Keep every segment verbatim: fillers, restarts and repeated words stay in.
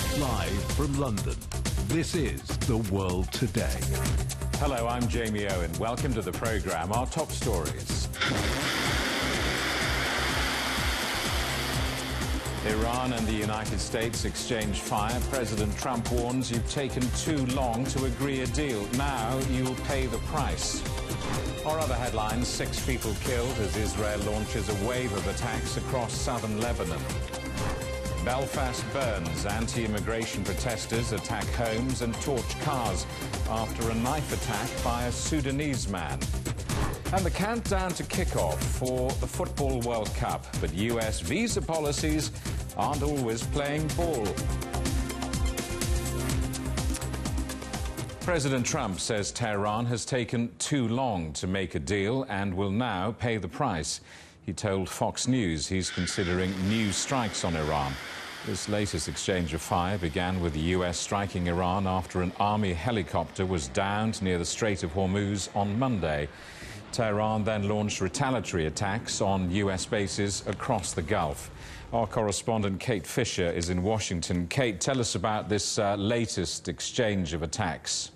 Live from London, this is The World Today. Hello, I'm Jamie Owen. Welcome to the programme. Our top stories. Iran and the United States exchange fire. President Trump warns you've taken too long to agree a deal. Now you'll pay the price. Our other headlines, six people killed as Israel launches a wave of attacks across southern Lebanon. Belfast burns. Anti-immigration protesters attack homes and torch cars after a knife attack by a Sudanese man. And the countdown to kick-off for the Football World Cup. But U S visa policies aren't always playing ball. President Trump says Tehran has taken too long to make a deal and will now pay the price. He told Fox News he's considering new strikes on Iran. This latest exchange of fire began with the U S striking Iran after an army helicopter was downed near the Strait of Hormuz on Monday. Tehran then launched retaliatory attacks on U S bases across the Gulf. Our correspondent Kate Fisher is in Washington. Kate, tell us about this uh, latest exchange of attacks.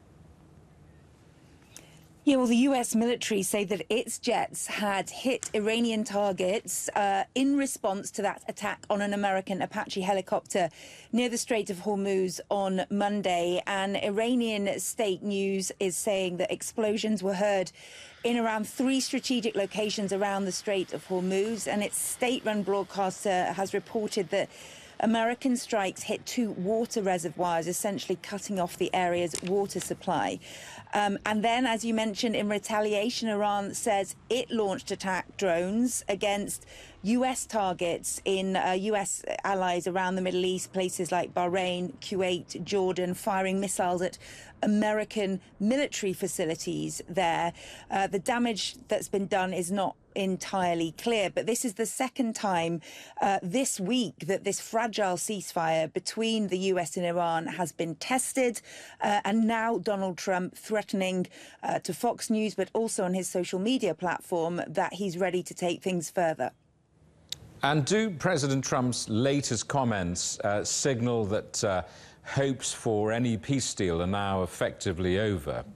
Yeah, well, the U S military say that its jets had hit Iranian targets uh, in response to that attack on an American Apache helicopter near the Strait of Hormuz on Monday. And Iranian state news is saying that explosions were heard in around three strategic locations around the Strait of Hormuz. And its state-run broadcaster has reported that American strikes hit two water reservoirs, essentially cutting off the area's water supply. Um, and then, as you mentioned, in retaliation, Iran says it launched attack drones against U S targets in uh, U S allies around the Middle East, places like Bahrain, Kuwait, Jordan, firing missiles at American military facilities there. Uh, the damage that's been done is not entirely clear, but this is the second time uh, this week that this fragile ceasefire between the U S and Iran has been tested, uh, and now Donald Trump threatening uh, to Fox News, but also on his social media platform, that he's ready to take things further. And do President Trump's latest comments uh, signal that uh, hopes for any peace deal are now effectively over?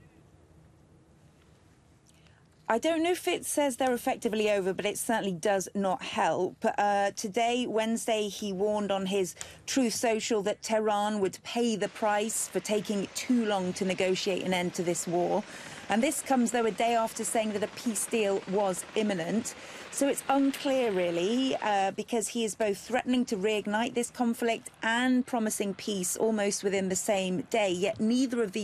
I don't know if it says they're effectively over, but it certainly does not help. Uh, today, Wednesday, he warned on his Truth Social that Tehran would pay the price for taking too long to negotiate an end to this war. And this comes, though, a day after saying that a peace deal was imminent. So it's unclear, really, uh, because he is both threatening to reignite this conflict and promising peace almost within the same day. Yet neither of these